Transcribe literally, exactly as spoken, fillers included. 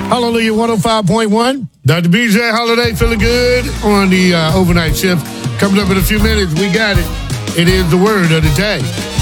Hallelujah one oh five point one. Doctor B J Holiday feeling good on the uh, overnight shift. Coming up in a few minutes, we got it. It is the word of the day.